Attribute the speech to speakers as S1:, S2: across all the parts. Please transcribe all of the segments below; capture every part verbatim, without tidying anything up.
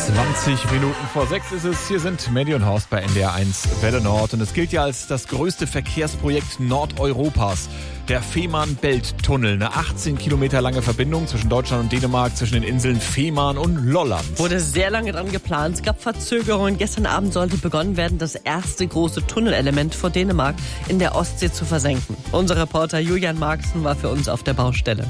S1: zwanzig Minuten vor sechs ist es. Hier sind Medi und Horst bei N D R eins Welle Nord. Und es gilt ja als das größte Verkehrsprojekt Nordeuropas. Der Fehmarn-Belt-Tunnel. Eine achtzehn Kilometer lange Verbindung zwischen Deutschland und Dänemark, zwischen den Inseln Fehmarn und Lolland.
S2: Wurde sehr lange dran geplant. Es gab Verzögerungen. Gestern Abend sollte begonnen werden, das erste große Tunnelelement vor Dänemark in der Ostsee zu versenken. Unser Reporter Julian Marxen war für uns auf der Baustelle.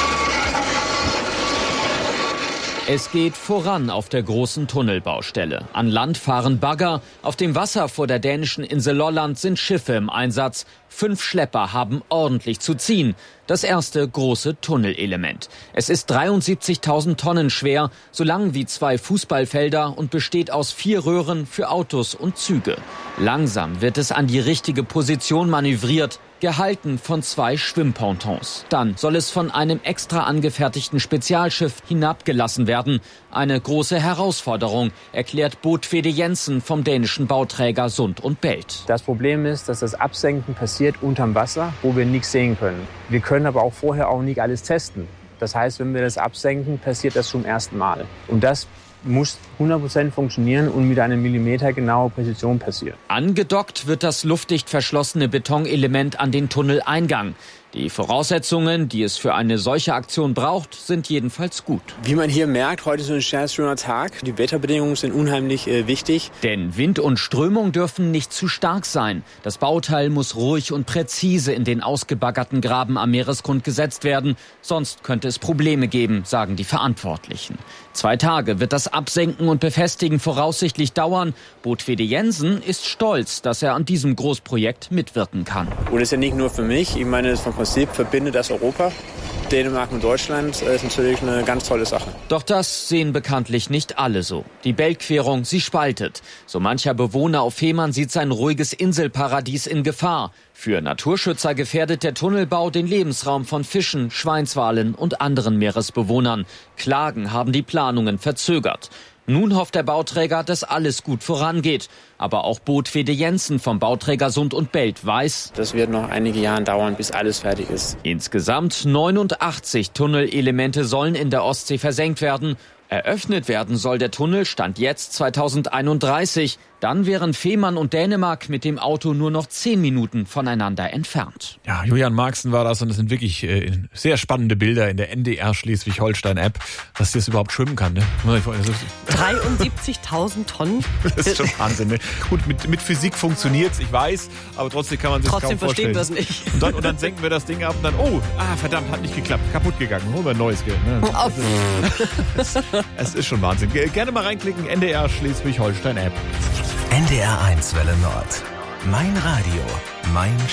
S3: Es geht voran auf der großen Tunnelbaustelle. An Land fahren Bagger, auf dem Wasser vor der dänischen Insel Lolland sind Schiffe im Einsatz. Fünf Schlepper haben ordentlich zu ziehen. Das erste große Tunnelelement. Es ist dreiundsiebzigtausend Tonnen schwer, so lang wie zwei Fußballfelder und besteht aus vier Röhren für Autos und Züge. Langsam wird es an die richtige Position manövriert, gehalten von zwei Schwimmpontons. Dann soll es von einem extra angefertigten Spezialschiff hinabgelassen werden. Eine große Herausforderung, erklärt Bodfede Jensen vom dänischen Bauträger Sund und Belt.
S4: Das Problem ist, dass das Absenken passiert unterm Wasser, wo wir nichts sehen können. Wir können aber auch vorher auch nicht alles testen. Das heißt, wenn wir das absenken, passiert das zum ersten Mal. Und das muss hundert Prozent funktionieren und mit einer millimetergenauen Präzision passieren.
S3: Angedockt wird das luftdicht verschlossene Betonelement an den Tunneleingang. Die Voraussetzungen, die es für eine solche Aktion braucht, sind jedenfalls gut.
S4: Wie man hier merkt, heute ist ein sehr schöner Tag. Die Wetterbedingungen sind unheimlich äh, wichtig.
S3: Denn Wind und Strömung dürfen nicht zu stark sein. Das Bauteil muss ruhig und präzise in den ausgebaggerten Graben am Meeresgrund gesetzt werden. Sonst könnte es Probleme geben, sagen die Verantwortlichen. Zwei Tage wird das Absenken und Befestigen voraussichtlich dauern. Bodfede Jensen ist stolz, dass er an diesem Großprojekt mitwirken kann.
S4: Und das ist ja nicht nur für mich. Ich meine, vom Prinzip verbindet das Europa. Dänemark und Deutschland ist natürlich eine ganz tolle Sache.
S3: Doch das sehen bekanntlich nicht alle so. Die Beltquerung, sie spaltet. So mancher Bewohner auf Fehmarn sieht sein ruhiges Inselparadies in Gefahr. Für Naturschützer gefährdet der Tunnelbau den Lebensraum von Fischen, Schweinswalen und anderen Meeresbewohnern. Klagen haben die Planungen verzögert. Nun hofft der Bauträger, dass alles gut vorangeht. Aber auch Bodfede Jensen vom Bauträger Sund und Belt weiß,
S4: das wird noch einige Jahre dauern, bis alles fertig ist.
S3: Insgesamt neunundachtzig Tunnelelemente sollen in der Ostsee versenkt werden. Eröffnet werden soll der Tunnel Stand jetzt zweitausendeinunddreißig. Dann wären Fehmarn und Dänemark mit dem Auto nur noch zehn Minuten voneinander entfernt.
S1: Ja, Julian Marxen war das und das sind wirklich äh, sehr spannende Bilder in der N D R Schleswig-Holstein-App, dass das überhaupt schwimmen kann. Ne?
S2: dreiundsiebzigtausend Tonnen?
S1: Das ist schon Wahnsinn. Ne? Gut, mit, mit Physik funktioniert's, ich weiß, aber trotzdem kann man sich
S2: trotzdem
S1: kaum vorstellen.
S2: Trotzdem verstehen wir es nicht.
S1: Und dann, und dann senken wir das Ding ab und dann, oh, ah, verdammt, hat nicht geklappt, kaputt gegangen, holen wir ein neues Geld. Ne? Es, es ist schon Wahnsinn. Gerne mal reinklicken, N D R Schleswig-Holstein-App.
S5: N D R eins Welle Nord. Mein Radio, mein